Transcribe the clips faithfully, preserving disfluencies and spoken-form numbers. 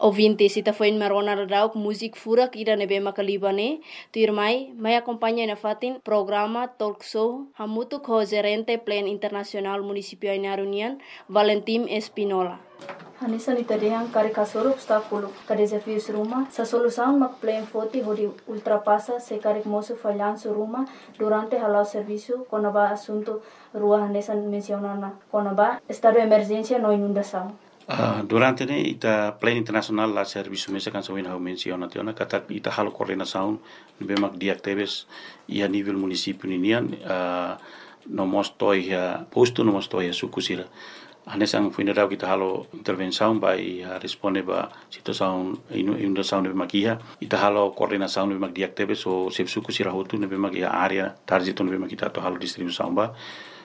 Ouvintes, ita foi marona radau música furak ira nebe makalibane, tu irmai, mai acompanha na fatin programa talk show hamutu ko gerente plan internacional municipio Ainaro Union, Valentim Espinola. Hanisa ni tadehang kari kasoro obstáculo, ka desafios ruma, sa solução mak plan forte hodi ultrapassa se kari moço falhanço ruma durante halau serviço konaba assunto rua hanesa mencionana konaba estado de emergência no inundação. Uh, durante ne ita plan internacional la serviço mesa kan sawin hau menciona tiona kata ita halo coordenação bemak diactebes ia nível município ninian uh, no mostoi ya posto no mostoi ya sukusira anesang funeral kita halo intervenção by uh, responde ba situação inundação bemak ia ita halo coordenação bemak diactebes so sef sukusira hotu bemak ia area target no bemak kita to halo distribuição ba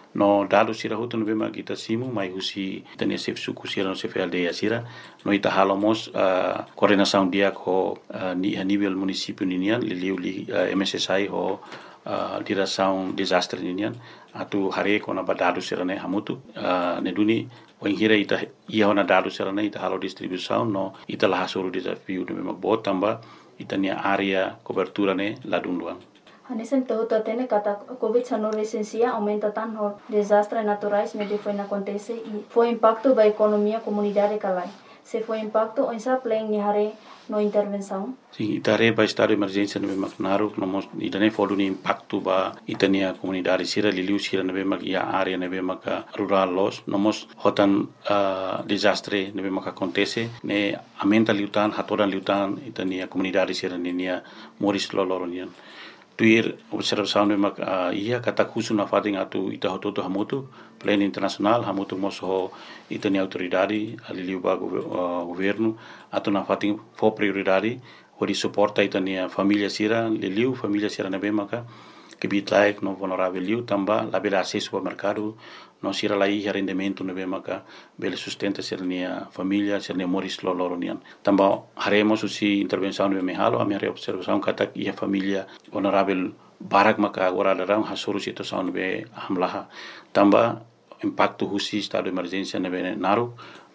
no dado sira hutu no bema kita simu mai husi tania sef suku sira no sef aldea sira no ita halomos uh, coordenação dia ko uh, ni a nível município ninian liliu li uh, M S S I ho uh, direção desastre ninian atu hare ko na badado sira ne hamutu uh, ne duni wenghira ita ia na dado sira ne ita halo distribuição no ita la hasuru desafio no bema botamba ita nia area cobertura ne ladunduan. Hanesen todo atene kata COVID dezenove licencia aumenta tanto desastres naturais me foi na acontece e foi impacto da economia comunidade calai. Se foi impacto on sa plan ni hare no intervenção. Sim, itare ba estado de emergência no Macnaro, no mos idane fodo ni impacto ba itania comunidade sira liliu sira no bemak ia area no bemak rural los, no mos hotan uh, desastre no bemak acontece ne aumenta liutan hatoran liutan itania comunidade sira ninia moris loloronian. Tuir observação de mak uh, ia kata khusu na fating atu ita hototo hamutu plan internacional hamutu moso itani autoridade aliliu ba uh, governo atu na fating fo prioridade hori suporta itani família sira liliu família sira na bemaka que bitlaik no vulnerável liu tamba la bela acesso ao mercado no sira la ia rendimento no bemaka bela sustenta sira nia família sira nia moris loloronian tamba haremos usi intervenção no mehalo a minha observação kata ia família vulnerável barak maka agora darang hasuru situação no be hamlaha tamba impacto husi estado de emergência no be naru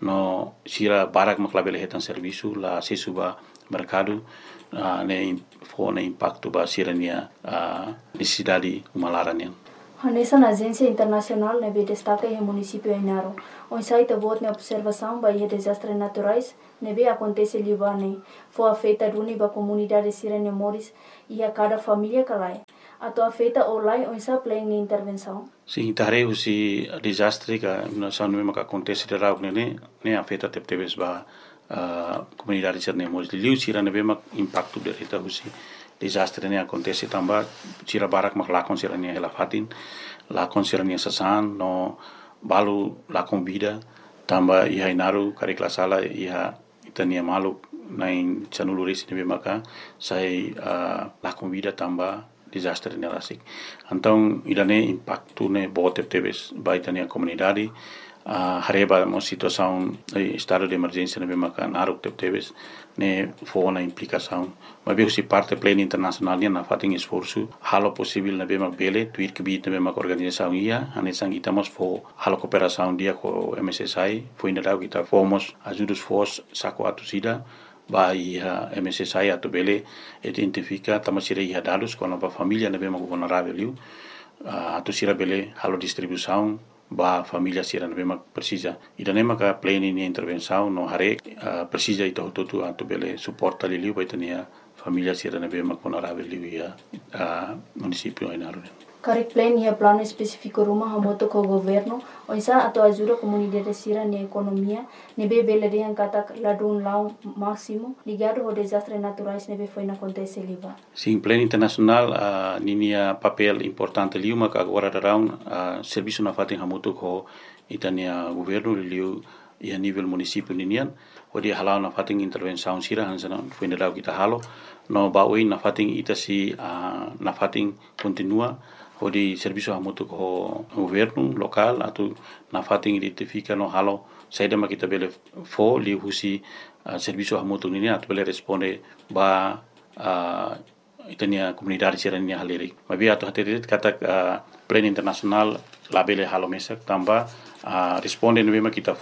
no sira barak makla bela hetan serviço la acesso ba mercado uh, ne fo ne impacto ba sirania uh, necessidade umalaranian. Hanesa na agência internacional nebe destaca em município Ainaro. On site bot na observação ba e desastres naturais nebe acontece libane. Foi afeta duni ba comunidade sirene moris e a cada família calai. Ato afeta online on sa plan ni intervenção. Sim, tare usi desastre ka na sa no me acontece de rau ne ne afeta teptebes ba Uh, comunidade sirene moris liu sira nebe mak impacto de reta husi desastre ne acontece tamba sira barak mak lakon sira ne hela fatin lakon sira ne sasan no balu lakon vida tamba ia inaru kari klasala ia itania malu nain chanuluris nebe maka sai uh, lakon vida tamba desastre ne rasik então idane impacto ne bote tebes baitania comunidade Uh, hareba mo situação eh, estado de emergência na bemaka naruk tebes ne fo na implicação mas bem se parte pleno internacional na fating esforço halo possível na bemak bele tuir que bit na bemak organização ia anesang itamos fo halo cooperação dia com M S S I foi ainda dau kita fomos ajudos fos saco atusida ba ia M S S I atu bele identifica tamasira ia dados com a família na bemak vulnerável uh, atusira bele halo distribuição ba família sira na bema precisa ida nema ka plane ni intervenção no hare uh, precisa ito tutu atu bele suporta liliu ba itania família sira na bema vulnerável liu ia uh, município Ainaro. Karik plan ia plano específico ruma hamoto ko governo oisa ato ajuda comunidade sira ni economia nebe bele de kata ladun lau máximo ligado ao desastres naturais nebe foi na acontece liba. Sim, plano internacional uh, ninia papel importante liu maka agora darão uh, serviço na fatin hamoto ko itania governo liu ia nível município ninian odi halau na fatin intervenção sira hansana foi na kita halo no baoi na fatin itasi uh, na fatin continua odi serviço hamoto ko governo local atu na fatin identifica no halo saida makita bele fo li husi uh, serviço hamoto nini atu bele responde ba uh, itania comunidade sirania haleri mabi atu haterit kata uh, plan internacional labele halo mesak tamba uh, responde no bema kita fo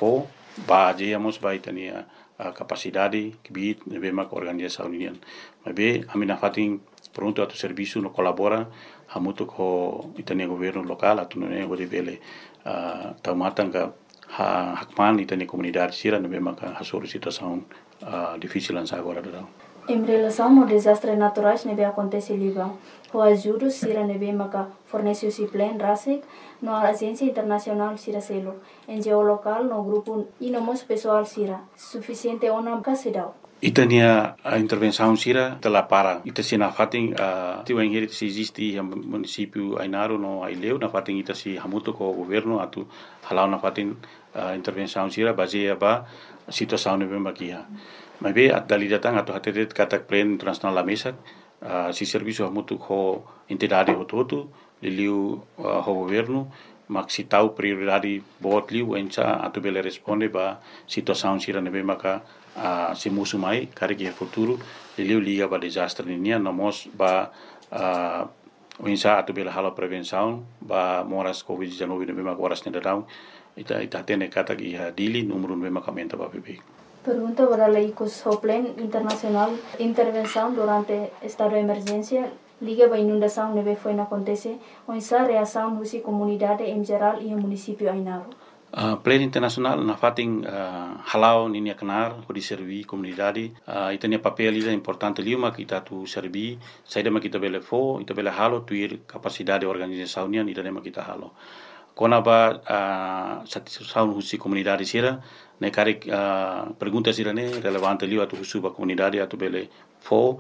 ba jemos ba itania uh, capacidade que bit nebe mak organização unian mas be amina fatin pronto atu serviço no colabora hamutu ko itania governo local atu ne gode bele uh, taumatanga ha hakman itania comunidade sira nebe mak hasoro situação uh, difícil lança agora da. Em relação ao desastre naturais nebe acontece liba o ajuda sira nebe mak fornece o plan rasik no agência internacional sira selo N G O local no grupo e no mos pessoal sira suficiente ona kasidau. Itania a intervenção sira tela para ita sina fating a tiu engeri se existe a município Ainaro no Aileu na fating ita si hamuto ko governo atu halau na fating a intervenção sira baseia ba situação nebe makia mas be at dali datang atu hatetet katak plan internasional la mesa si serviço hamuto ko entidade hototo liliu ho governo mak si tau prioridade bot liu encha atu bele responde ba situação sira nebe maka Uh, si musu mai kari ki futuro liliu liga ba desastre ninia nomos ba uh, winsa atu bela halo prevenção ba moras covid dezenove nebe mak waras nedadau ita ita tene kata ki dili número nebe mak aumenta ba bebê. Pergunta para leicos o plan internacional intervenção durante estado de emergência liga ba inundação nebe foi na acontece winsa reação husi comunidade em geral e município Ainaro. Uh, plan internasional na fating uh, halau ninia kenar ko di servi comunidade uh, itania papel ida importante liuma kita tu servi saida kita bele fo ita bele halo tuir capacidade organização nian ida nema kita halo kona ba uh, satisfação husi comunidade sira ne karik uh, pergunta sira ne relevante liu atu husu ba comunidade atu bele fo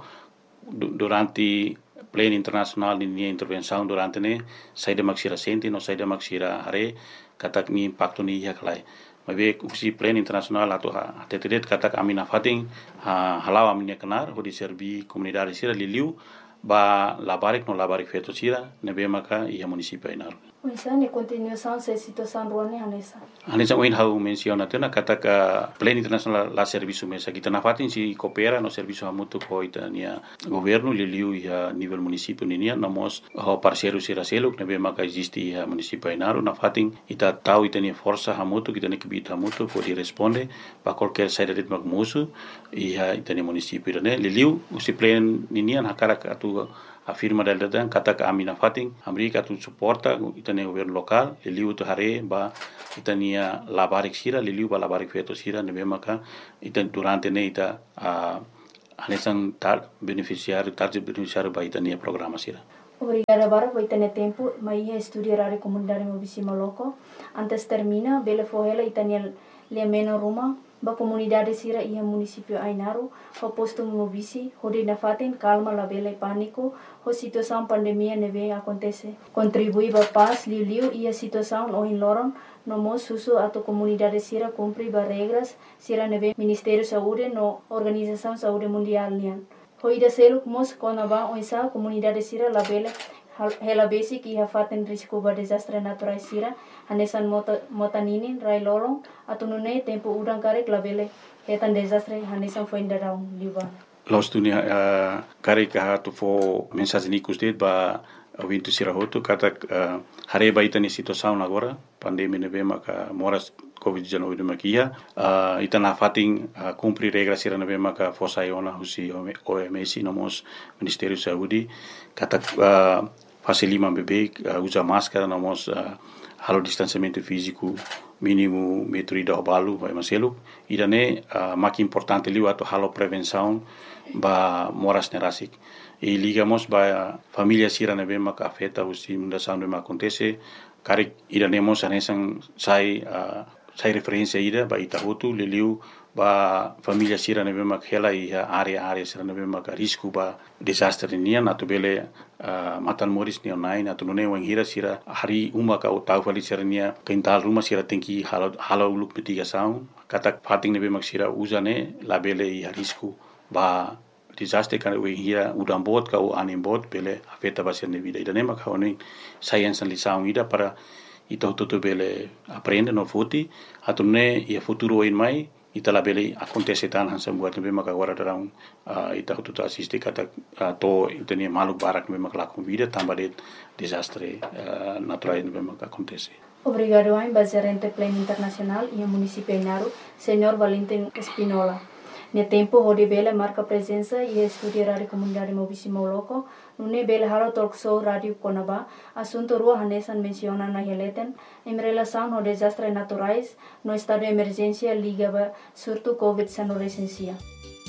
durante plan internasional ninia intervenção durante ne saida maksira senti no saida maksira hare katak ni impacto ni ya kalai mabe usi plan internasional atau ha tetedet katak amina fating ha halau aminya kenar ho di servi comunidade sira liliu ba labarik no labarik feto sira nebe maka ia município Ainaro. Uisa ne continuação se situação ruane hanesa. Hanesa oin hau menciona tena katak plan internasional la serviço mesa kita na fating si coopera no serviço hamutu ko itania governo liliu ia nível município ninia namos ho parceiro sira seluk nebe maka existe ia município Ainaro na fating ita tau itania força hamutu kita ne kibita hamutu ko di responde pa qualquer saída de magmusu ia itania município ne liliu usi plan ninia hakara atu afirma del dan kata ka amina fating amerika tu suporta itania governo local liliu tu hare ba itania labarik sira liliu ba labarik feto sira nebe maka itan durante ne ita uh, anesan tar beneficiário target beneficiário ba itania programa sira. Obrigada bara por tener tempo mai estudiar a comunidade mobisima loco antes termina bele fohela itania le meno ruma ba comunidade sira ia município Ainaro ho posto mobisi hodi na faten calma la bele pânico ho situação pandemia neve acontece contribui ba paz liu liu ia situação o in loron no mo susu ato comunidade sira cumpri ba regras sira neve Ministério Saúde no Organização Saúde Mundial nian ho ida seluk mos kona ba oisa comunidade sira la bele hela basic ia faten risco ba desastre natural sira hanesan mota motaninin rai lolong atau nune tempo udang karek labele hetan desastre hanesan foi ndarau liba los dunia uh, karek ha tu fo mensagem nikus det ba vintu sira hotu kata uh, hare ba itani situação agora pandemia neve maka moras covid dezenove de makia uh, itana fating uh, cumprir regras sira neve maka fosa iona husi O M S nomos Ministério Saúde kata uh, fase lima bebê uh, usa máscara nomos uh, halo distanciamento físico mínimo metro e dau balu vai maselu irane uh, mak importante liu atau halo prevenção ba moras nerasik e ligamos ba família sira nebe mak afeta usi mundação nebe acontece karik iranemos anesan sai uh, sai referência ida ba itahutu liliu ba família sira nebe mak hela i area area sira nebe mak risco ba desastre nian atau bele uh, matan moris ni online atau nune wang hira sira hari uma ka utau fali sira nia kental rumah sira tingki halo halo uluk mitigação katak fating nebe mak sira uzane labele i risco ba desastre kan we hira udam bot ka u anim bot bele afeta ba sira vida ida nema ka oni science lição ida para ito toto bele aprende no futi atau ne ia futuro in mai ita la bele acontece tan hansa buat nebe maka agora darang uh, ita tu assiste kata uh, to itania maluk barak nebe maka la vida tamba de desastre uh, natural nebe maka acontece. Obrigado ao gerente Plano Internacional e ao município Inaru, senhor Valentim Espinola. No tempo, onde bela marca presença e estudar a comunidade Mobissimo Loco, no bela halo talk show rádio Conaba, assunto rua hanesan menciona na releten, em relação ao desastres naturais, no estado de emergência ligava surto covid dezenove licencia.